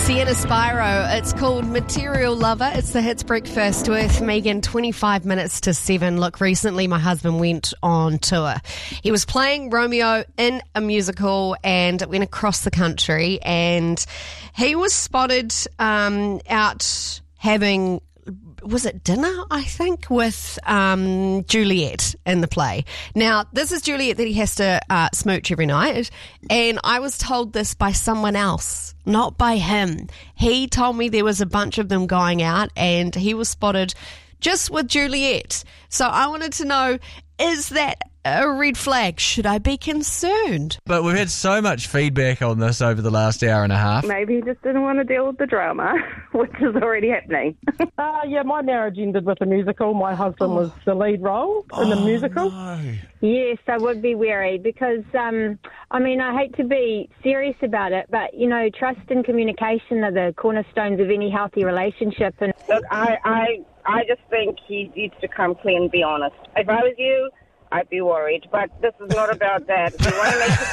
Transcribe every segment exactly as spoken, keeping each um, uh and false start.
Sienna Spyro. It's called Material Lover. It's the Hits Breakfast with Megan, twenty-five minutes to seven. Look, recently my husband went on tour. He was playing Romeo in a musical and it went across the country, and he was spotted um, out having... was it dinner, I think, with um, Juliet in the play. Now, this is Juliet that he has to uh, smooch every night, and I was told this by someone else, not by him. He told me there was a bunch of them going out, and he was spotted just with Juliet. So I wanted to know, is that a red flag? Should I be concerned? But we've had so much feedback on this over the last hour and a half. Maybe he just didn't want to deal with the drama, which is already happening. uh, yeah, my marriage ended with a musical. My husband oh. was the lead role in the oh, musical. No. Yes, I would be wary because, um, I mean, I hate to be serious about it, but, you know, trust and communication are the cornerstones of any healthy relationship. And Look, I, I, I just think he needs to come clean and be honest. If I was you, I'd be worried, but this is not about that. If you want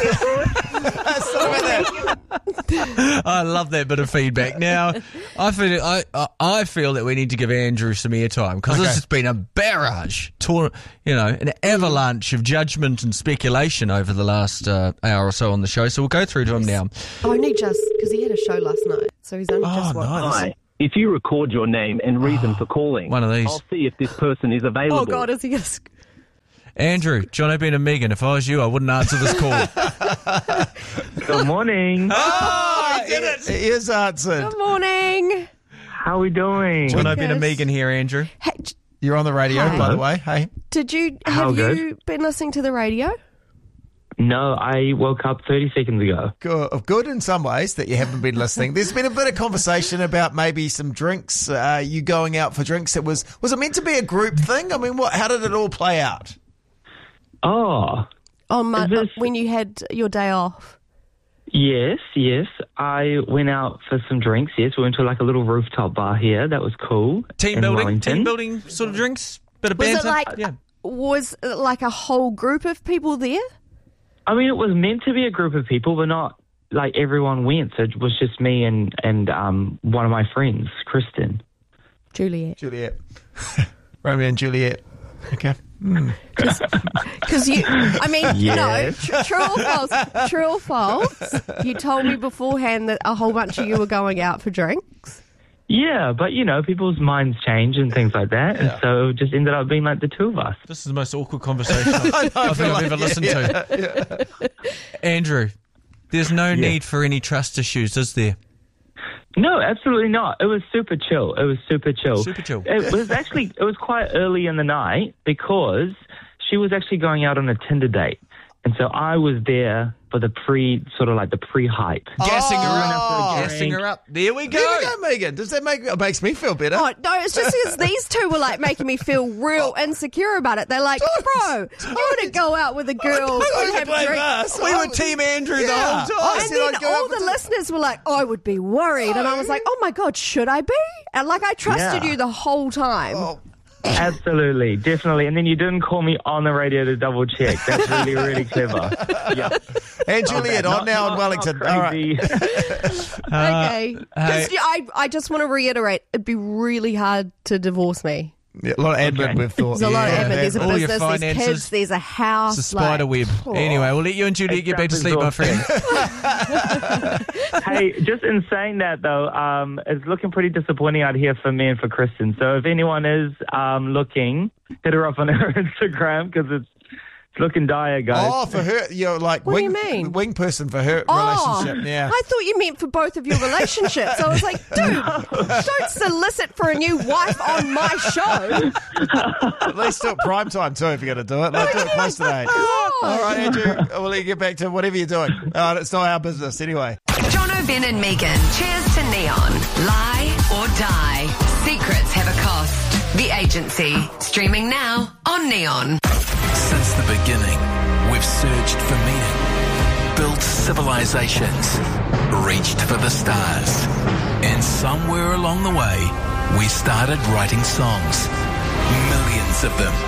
to make you feel good, I love that bit of feedback. Now, I feel I I feel that we need to give Andrew some airtime because okay. this has been a barrage, tor- you know, an avalanche of judgment and speculation over the last uh, hour or so on the show. So we'll go through to him now. Only just because he had a show last night, so he's only oh, just watched. Nice. Hi. If you record your name and reason for calling, one of these, I'll see if this person is available. Oh God, is he going to? Andrew, John O'Brien and Megan, if I was you, I wouldn't answer this call. Good morning. Oh, he did it. He is answered. Good morning. How are we doing? John O'Brien and Megan here, Andrew. Hey, You're on the radio, Hi. by the way. Hey. Did you, How have good? you been listening to the radio? No, I woke up thirty seconds ago. Good, good in some ways that you haven't been listening. There's been a bit of conversation about maybe some drinks, uh, you going out for drinks. It was, was it meant to be a group thing? I mean, what? How did it all play out? Oh. On my, this... when you had your day off? Yes, yes. I went out for some drinks, yes. We went to like a little rooftop bar here. That was cool. Team in building? Wellington. Team building sort of drinks? Bit of Was banter? it like, yeah. was it like a whole group of people there? I mean, it was meant to be a group of people, but not like everyone went. So it was just me and, and um, one of my friends, Kristen. Juliet. Juliet. Romeo and Juliet. Okay. Because mm. you, I mean, Yes. no, tr- true or false, true or false, you told me beforehand that a whole bunch of you were going out for drinks. Yeah, but, you know, people's minds change and things like that. Yeah. And so it just ended up being like the two of us. This is the most awkward conversation I've, I know, I I think feel I've like- ever yeah, listened yeah, to. yeah. Andrew, there's no Yeah. need for any trust issues, is there? No, absolutely not. It was super chill. It was super chill. Super chill. It was actually, it was quite early in the night because she was actually going out on a Tinder date. And so I was there for the pre, sort of like the pre-hype. Gassing her Oh. up. Gassing her up. There we go. There we go, Megan. Does that make it makes me feel better? Oh, no, it's just because these two were like making me feel real insecure about it. They're like, bro, you wouldn't go out with a girl I and have a blame drink. us. We I were was- Team Andrew the Yeah. whole time. I And said then I'd go all out the with listeners were like, I would be worried. And I was like, oh my God, should I be? And like, I trusted Yeah. you the whole time. Oh. Absolutely, definitely. And then you didn't call me on the radio to double check. That's really, really clever. Yeah. And Juliet, Not- I'm now not- in Wellington. not All right. crazy. Okay. hey. 'Cause I, I just want to reiterate, it'd be really hard to divorce me. Yeah, a lot of admin Okay. we've thought. There's a lot of Yeah, admin. There's a all your business, there's finances. kids, there's a house. It's a spider like, web. oh. Anyway, we'll let you and Juliet get back to It's sleep, my exhausting. friend. Hey, just in saying that, though, um, it's looking pretty disappointing out here for me and for Kristen. So if anyone is um, looking, hit her up on her Instagram because it's, it's looking dire, guys. Oh, for her, you're like What do wing, you mean? wing person for her Oh, relationship. Yeah. I thought you meant for both of your relationships. I was like, dude, don't solicit for a new wife on my show. At least do it prime time too if you're going to do it. Like, do it close to eight. All right, Andrew, we'll let you get back to whatever you're doing. Uh, it's not our business anyway. John O'Brien and Megan. Cheers to Neon. Lie or die. Secrets have a cost. The Agency. Streaming now on Neon. Since the beginning, we've searched for meaning, built civilizations, reached for the stars. And somewhere along the way, we started writing songs. Millions of them.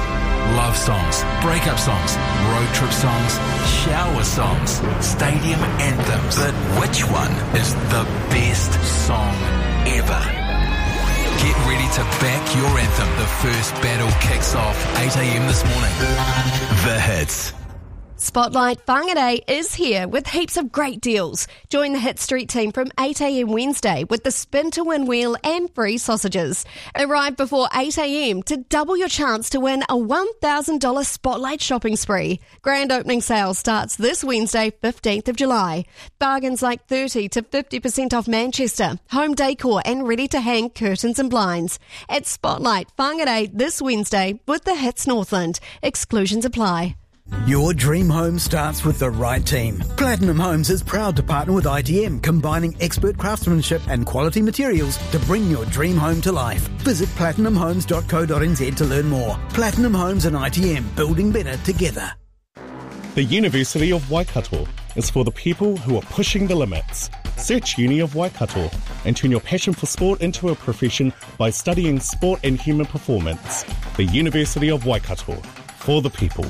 Love songs, breakup songs, road trip songs, shower songs, stadium anthems. But which one is the best song ever? Get ready to back your anthem. The first battle kicks off eight a.m. this morning. The Hits. Spotlight Whangarei is here with heaps of great deals. Join the Hit Street team from eight a.m. Wednesday with the Spin to Win wheel and free sausages. Arrive before eight a.m. to double your chance to win a one thousand dollars Spotlight shopping spree. Grand opening sale starts this Wednesday, fifteenth of July. Bargains like thirty to fifty percent off Manchester, home decor and ready-to-hang curtains and blinds. At Spotlight Whangarei this Wednesday with the Hits Northland. Exclusions apply. Your dream home starts with the right team. Platinum Homes is proud to partner with I T M, combining expert craftsmanship and quality materials to bring your dream home to life. Visit platinum homes dot co dot n z to learn more. Platinum Homes and I T M, building better together. The University of Waikato is for the people who are pushing the limits. Search Uni of Waikato and turn your passion for sport into a profession by studying sport and human performance. The University of Waikato, for the people.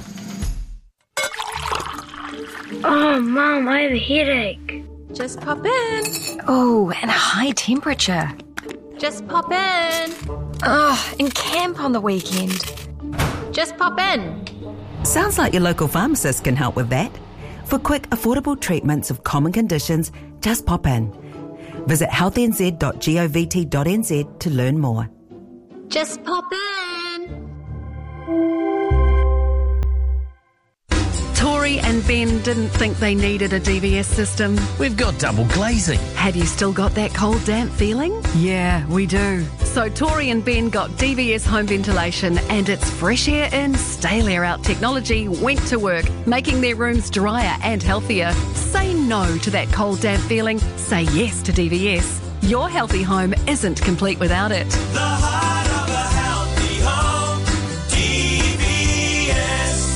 Oh, Mum, I have a headache. Just pop in. Oh, and a high temperature. Just pop in. Oh, and camp on the weekend. Just pop in. Sounds like your local pharmacist can help with that. For quick, affordable treatments of common conditions, just pop in. Visit health n z dot govt dot n z to learn more. Just pop in. Tori and Ben didn't think they needed a D V S system. We've got double glazing. Have you still got that cold, damp feeling? Yeah, we do. So Tori and Ben got D V S home ventilation, and its fresh air in, stale air out technology went to work, making their rooms drier and healthier. Say no to that cold, damp feeling. Say yes to D V S. Your healthy home isn't complete without it. The heart of a healthy home, D V S.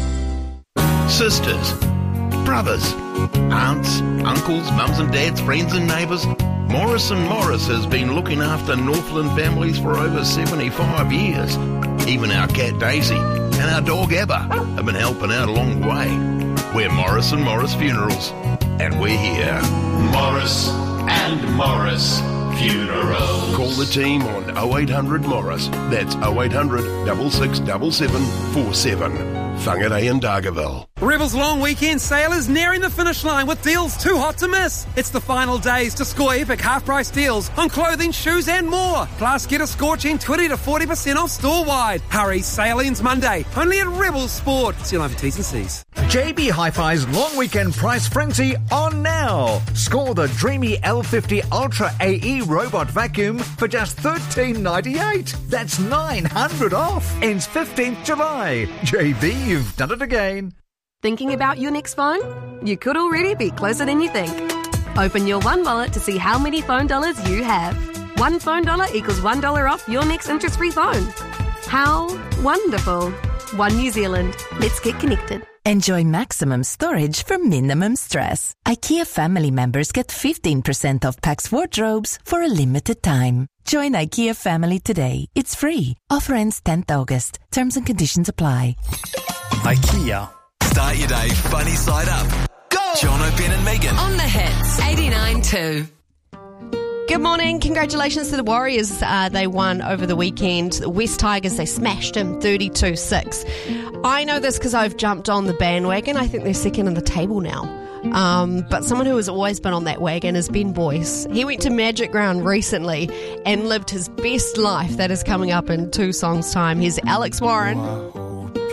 Sisters, brothers, aunts, uncles, mums and dads, friends and neighbours. Morris and Morris has been looking after Northland families for over seventy-five years. Even our cat Daisy and our dog Abba have been helping out along the way. We're Morris and Morris Funerals, and we're here. Morris and Morris Funerals. Call the team on oh eight hundred Morris. That's oh eight hundred, six six seven seven four seven. Whangarei and Dargaville. Rebels Long Weekend Sale is nearing the finish line with deals too hot to miss. It's the final days to score epic half-price deals on clothing, shoes and more. Plus, get a scorching twenty to forty percent off store-wide. Hurry, sale ends Monday. Only at Rebels Sport. See you live for T's and C's. J B Hi-Fi's Long Weekend Price Frenzy on now. Score the dreamy L fifty Ultra A E robot vacuum for just thirteen ninety-eight. That's nine hundred off. Ends fifteenth July. J B, you've done it again. Thinking about your next phone? You could already be closer than you think. Open your One Wallet to see how many phone dollars you have. One phone dollar equals one dollar off your next interest-free phone. How wonderful. One New Zealand. Let's get connected. Enjoy maximum storage for minimum stress. IKEA family members get fifteen percent off Pax wardrobes for a limited time. Join IKEA family today. It's free. Offer ends tenth August. Terms and conditions apply. IKEA. Start your day funny side up. Go! Jono, Ben and Megan. On the Hits, eighty-nine two. Good morning. Congratulations to the Warriors. Uh, they won over the weekend. The West Tigers, they smashed them thirty-two six. I know this because I've jumped on the bandwagon. I think they're second in the table now. Um, but someone who has always been on that wagon is Ben Boyce. He went to Magic Ground recently and lived his best life. That is coming up in two songs' time. Here's Alex Warren.